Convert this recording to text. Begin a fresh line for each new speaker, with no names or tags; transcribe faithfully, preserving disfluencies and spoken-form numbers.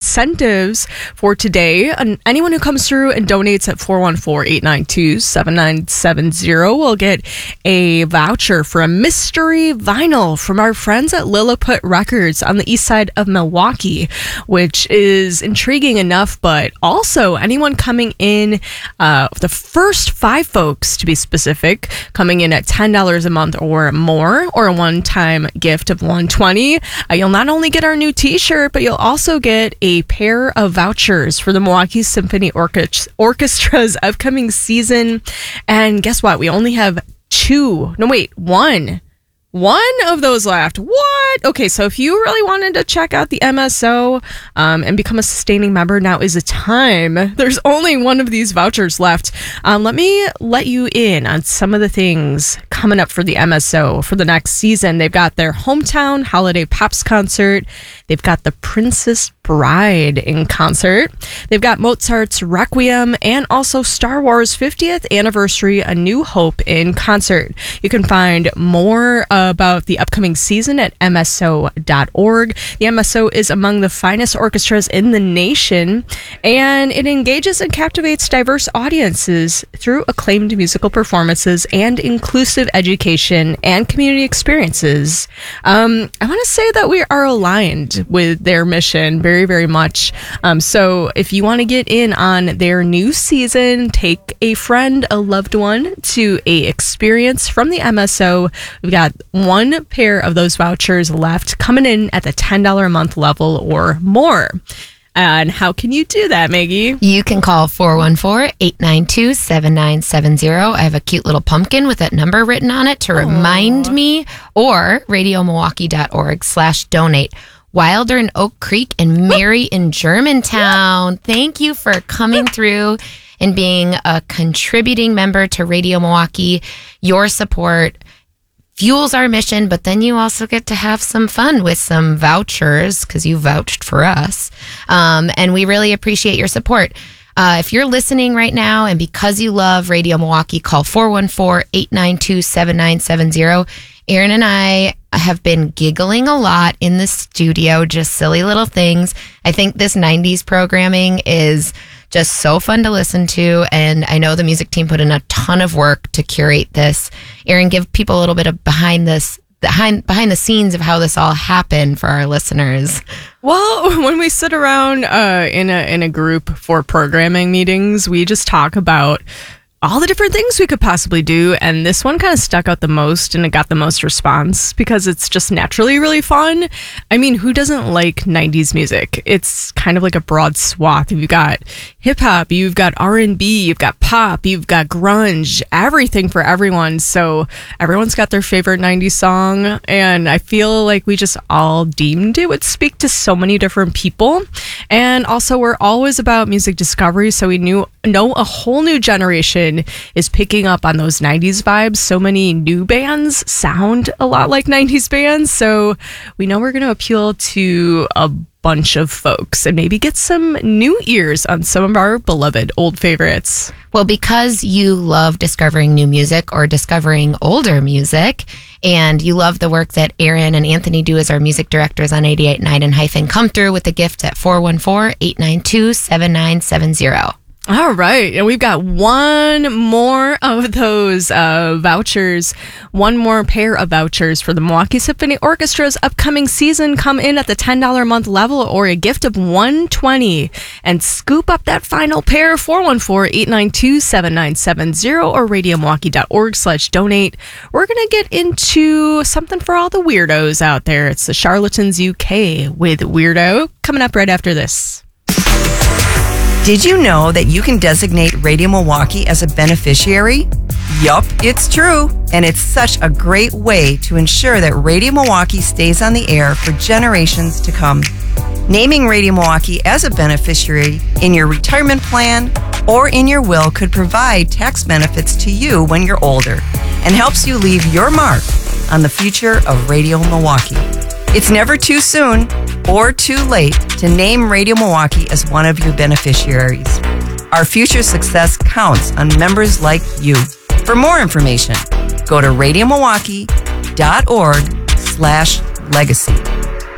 incentives for today. And anyone who comes through and donates at four one four, eight nine two, seven nine seven zero will get a voucher for a mystery vinyl from our friends at Lilliput Records on the east side of Milwaukee, which is intriguing enough. But also, anyone coming in, uh, the first five folks to be specific, coming in at ten dollars a month or more, or a one-time gift of one hundred twenty dollars, uh, you'll not only get our new t-shirt, but you'll also get a pair of vouchers for the Milwaukee Symphony Orchest- Orchestra's upcoming season. And guess what? We only have two. No, wait, one. One of those left. What? Okay, so if you really wanted to check out the M S O um, and become a sustaining member, now is the time. There's only one of these vouchers left. Um, let me let you in on some of the things coming up for the M S O for the next season. They've got their hometown holiday Pops concert. They've got the Princess Bride in concert. They've got Mozart's Requiem and also Star Wars fiftieth Anniversary A New Hope in concert. You can find more about the upcoming season at M S O dot org. The M S O is among the finest orchestras in the nation, and it engages and captivates diverse audiences through acclaimed musical performances and inclusive education and community experiences. Um, I want to say that we are aligned with their mission very, very much. Um, so if you want to get in on their new season, take a friend, a loved one to a experience from the M S O. We've got one pair of those vouchers left coming in at the ten dollars a month level or more. And how can you do that, Maggie?
You can call four one four, eight nine two, seven nine seven zero. I have a cute little pumpkin with that number written on it to
Aww.
remind me, or radio milwaukee dot org slash donate. Wilder in Oak Creek and Mary in Germantown. Thank you for coming through and being a contributing member to Radio Milwaukee. Your support fuels our mission, but then you also get to have some fun with some vouchers because you vouched for us. Um, and we really appreciate your support. Uh, if you're listening right now and because you love Radio Milwaukee, call four one four, eight nine two, seven nine seven zero. Aaron and I have been giggling a lot in the studio, just silly little things. I think this nineties programming is just so fun to listen to, and I know the music team put in a ton of work to curate this. Aaron, give people a little bit of behind this, behind behind the scenes of how this all happened for our listeners.
Well, when we sit around uh, in a in a group for programming meetings, we just talk about all the different things we could possibly do, and this one kind of stuck out the most, and it got the most response because it's just naturally really fun. I mean, who doesn't like nineties music? It's kind of like a broad swath. You've got hip-hop, you've got R and B, you've got pop, you've got grunge, everything for everyone. So everyone's got their favorite nineties song, and I feel like we just all deemed it would speak to so many different people. And also, we're always about music discovery, so we knew know a whole new generation is picking up on those nineties vibes. So many new bands sound a lot like nineties bands, so we know we're going to appeal to a bunch of folks and maybe get some new ears on some of our beloved old favorites.
Well, because you love discovering new music or discovering older music, and you love the work that Aaron and Anthony do as our music directors on eighty-eight point nine and Hyphen, come through with a gift at four one four, eight nine two, seven nine seven zero.
All right. And we've got one more of those uh, vouchers, one more pair of vouchers for the Milwaukee Symphony Orchestra's upcoming season. Come in at the ten dollars a month level or a gift of one hundred twenty dollars and scoop up that final pair. Four one four, eight nine two, seven nine seven zero or radio milwaukee dot org slash donate. We're going to get into something for all the weirdos out there. It's the Charlatans U K with Weirdo coming up right after this.
Did you know that you can designate Radio Milwaukee as a beneficiary? Yup, it's true. And it's such a great way to ensure that Radio Milwaukee stays on the air for generations to come. Naming Radio Milwaukee as a beneficiary in your retirement plan or in your will could provide tax benefits to you when you're older and helps you leave your mark on the future of Radio Milwaukee. It's never too soon or too late to name Radio Milwaukee as one of your beneficiaries. Our future success counts on members like you. For more information, go to radio milwaukee dot org slash legacy.